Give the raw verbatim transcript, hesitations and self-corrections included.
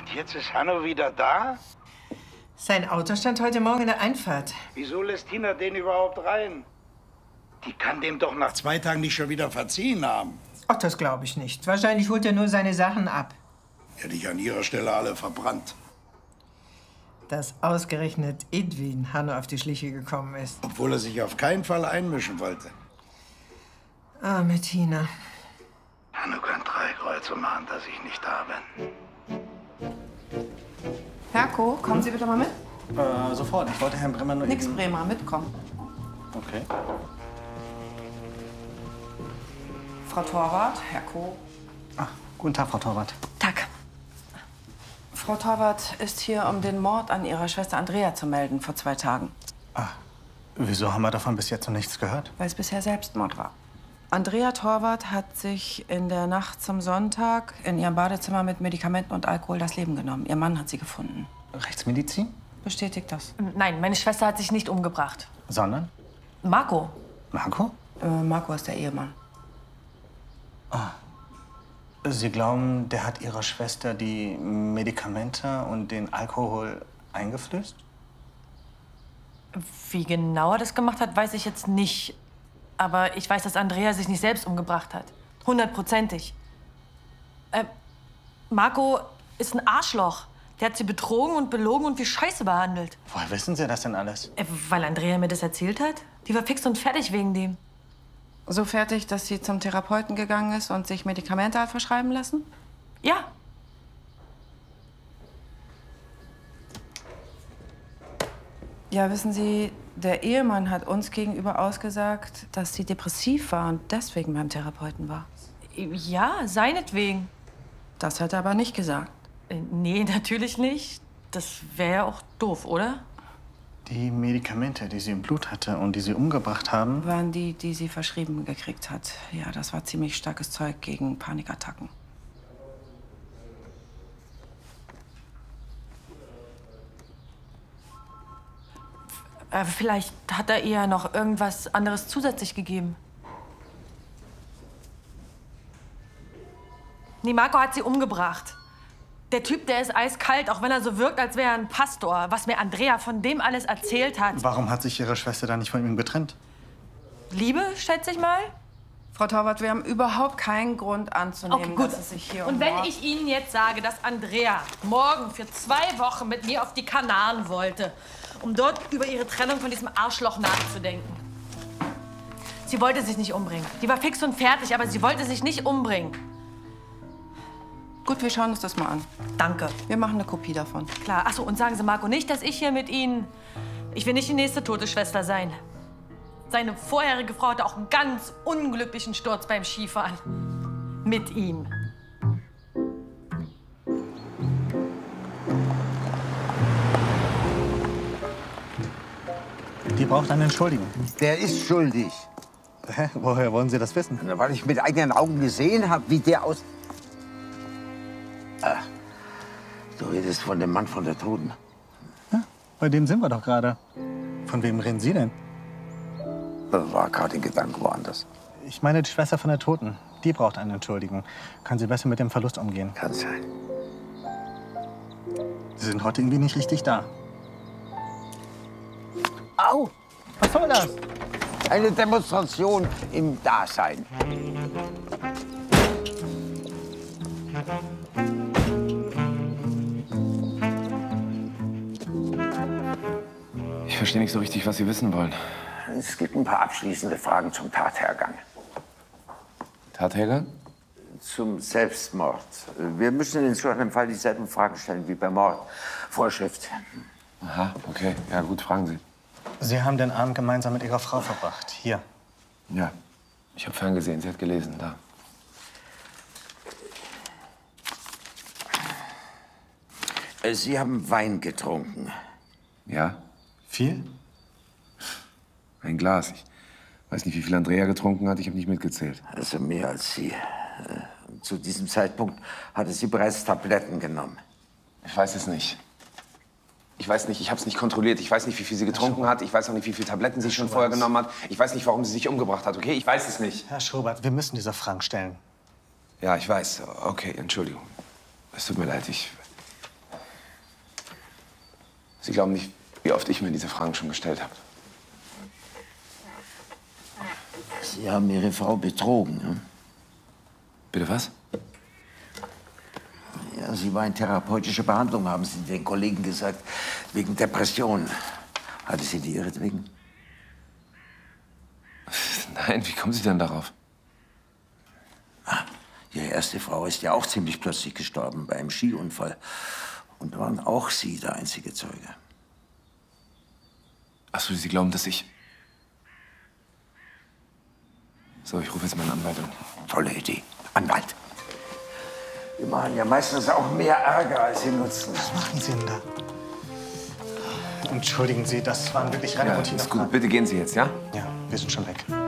Und jetzt ist Hanno wieder da? Sein Auto stand heute Morgen in der Einfahrt. Wieso lässt Tina den überhaupt rein? Die kann dem doch nach zwei Tagen nicht schon wieder verziehen haben. Ach, das glaube ich nicht. Wahrscheinlich holt er nur seine Sachen ab. Hätte ich an ihrer Stelle alle verbrannt. Dass ausgerechnet Edwin Hanno auf die Schliche gekommen ist. Obwohl er sich auf keinen Fall einmischen wollte. Arme Tina. Hanno kann drei Kreuze machen, dass ich nicht da bin. Herko, kommen Sie bitte mal mit. Äh, sofort. Ich wollte Herrn Bremer nur... Nix Bremer, mitkommen. Okay. Frau Torwart, Herko. Ach, guten Tag, Frau Torwart. Tag. Frau Torwart ist hier, um den Mord an ihrer Schwester Andrea zu melden, vor zwei Tagen. Ah, wieso haben wir davon bis jetzt noch nichts gehört? Weil es bisher Selbstmord war. Andrea Torwart hat sich in der Nacht zum Sonntag in ihrem Badezimmer mit Medikamenten und Alkohol das Leben genommen. Ihr Mann hat sie gefunden. Rechtsmedizin? Bestätigt das. Nein, meine Schwester hat sich nicht umgebracht. Sondern? Marco. Marco? Äh, Marco ist der Ehemann. Ah. Sie glauben, der hat Ihrer Schwester die Medikamente und den Alkohol eingeflößt? Wie genau er das gemacht hat, weiß ich jetzt nicht. Aber ich weiß, dass Andrea sich nicht selbst umgebracht hat. Hundertprozentig. Äh, Marco ist ein Arschloch. Der hat sie betrogen und belogen und wie Scheiße behandelt. Woher wissen Sie das denn alles? Äh, weil Andrea mir das erzählt hat. Die war fix und fertig wegen dem. So fertig, dass sie zum Therapeuten gegangen ist und sich Medikamente hat verschreiben lassen? Ja. Ja, wissen Sie, der Ehemann hat uns gegenüber ausgesagt, dass sie depressiv war und deswegen beim Therapeuten war. Ja, seinetwegen. Das hat er aber nicht gesagt. Äh, nee, natürlich nicht. Das wäre ja auch doof, oder? Die Medikamente, die sie im Blut hatte und die sie umgebracht haben... Waren die, die sie verschrieben gekriegt hat. Ja, das war ziemlich starkes Zeug gegen Panikattacken. Äh, vielleicht hat er ihr noch irgendwas anderes zusätzlich gegeben. Nee, Marco hat sie umgebracht. Der Typ, der ist eiskalt, auch wenn er so wirkt, als wäre er ein Pastor. Was mir Andrea von dem alles erzählt hat. Warum hat sich Ihre Schwester dann nicht von ihm getrennt? Liebe, schätze ich mal. Frau Torwart, wir haben überhaupt keinen Grund anzunehmen, Okay, gut. dass es sich hier um Und wenn Mord- ich Ihnen jetzt sage, dass Andrea morgen für zwei Wochen mit mir auf die Kanaren wollte, um dort über ihre Trennung von diesem Arschloch nachzudenken. Sie wollte sich nicht umbringen. Die war fix und fertig, aber sie wollte sich nicht umbringen. Gut, wir schauen uns das mal an. Danke. Wir machen eine Kopie davon. Klar. Ach so, und sagen Sie Marco nicht, dass ich hier mit Ihnen... Ich will nicht die nächste tote Schwester sein. Seine vorherige Frau hatte auch einen ganz unglücklichen Sturz beim Skifahren. Mit ihm. Die braucht einen Entschuldigen. Der ist schuldig. Hä? Woher wollen Sie das wissen? Weil ich mit eigenen Augen gesehen habe, wie der aus... Ah, du redest von dem Mann von der Toten. Ja, bei dem sind wir doch gerade. Von wem reden Sie denn? Das war gerade ein Gedanke woanders. Ich meine die Schwester von der Toten. Die braucht einen Entschuldigen. Kann sie besser mit dem Verlust umgehen. Kann sein. Sie sind heute irgendwie nicht richtig da. Au! Was soll das? Eine Demonstration im Dasein. Ich verstehe nicht so richtig, was Sie wissen wollen. Es gibt ein paar abschließende Fragen zum Tathergang. Tathergang? Zum Selbstmord. Wir müssen in so einem Fall dieselben Fragen stellen wie beim Mord. Vorschrift. Aha, okay. Ja, gut, fragen Sie. Sie haben den Abend gemeinsam mit Ihrer Frau verbracht. Hier. Ja, ich habe ferngesehen. Sie hat gelesen, da. Sie haben Wein getrunken. Ja? Viel? Ein Glas. Ich weiß nicht, wie viel Andrea getrunken hat. Ich habe nicht mitgezählt. Also mehr als Sie. Zu diesem Zeitpunkt hatte sie bereits Tabletten genommen. Ich weiß es nicht. Ich weiß nicht, ich habe es nicht kontrolliert. Ich weiß nicht, wie viel sie getrunken hat. Ich weiß auch nicht, wie viele Tabletten sie schon vorher genommen hat. Ich weiß nicht, warum sie sich umgebracht hat, okay? Ich weiß es nicht. Herr Schobert, wir müssen diese Fragen stellen. Ja, ich weiß. Okay, Entschuldigung. Es tut mir leid, ich... Sie glauben nicht, wie oft ich mir diese Fragen schon gestellt habe. Sie haben Ihre Frau betrogen, ne? Bitte was? Ja, sie war in therapeutischer Behandlung, haben Sie den Kollegen gesagt, wegen Depression. Hatte sie die ihretwegen? Nein, wie kommen Sie denn darauf? Ah, Ihre erste Frau ist ja auch ziemlich plötzlich gestorben bei einem Skiunfall. Und waren auch Sie der einzige Zeuge. Ach so, Sie glauben, dass ich... So, ich rufe jetzt meinen Anwalt an. Tolle Idee. Anwalt. Wir machen ja meistens auch mehr Ärger, als sie nutzen. Was machen Sie denn da? Entschuldigen Sie, das waren wirklich reine Ja, Routine. ist gut. Bitte gehen Sie jetzt, ja? Ja, wir sind schon weg.